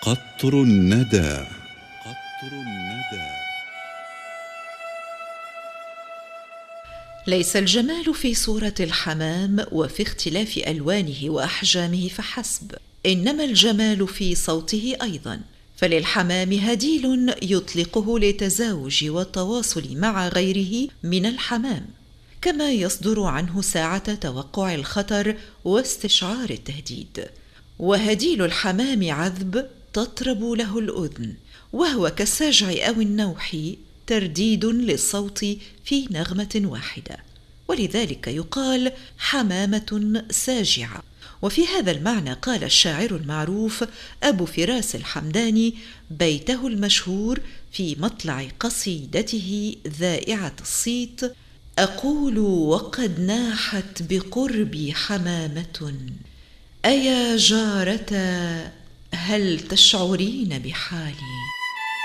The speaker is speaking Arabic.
قطر الندى. قطر الندى. ليس الجمال في صورة الحمام وفي اختلاف ألوانه وأحجامه فحسب، إنما الجمال في صوته أيضاً، فللحمام هديل يطلقه للتزاوج والتواصل مع غيره من الحمام، كما يصدر عنه ساعة توقع الخطر واستشعار التهديد. وهديل الحمام عذب تطرب له الأذن، وهو كالساجع أو النوح، ترديد للصوت في نغمة واحدة، ولذلك يقال حمامة ساجعة. وفي هذا المعنى قال الشاعر المعروف أبو فراس الحمداني بيته المشهور في مطلع قصيدته ذائعة الصيت: أقول وقد ناحت بقربي حمامة، أيا جارة هل تشعرين بحالي؟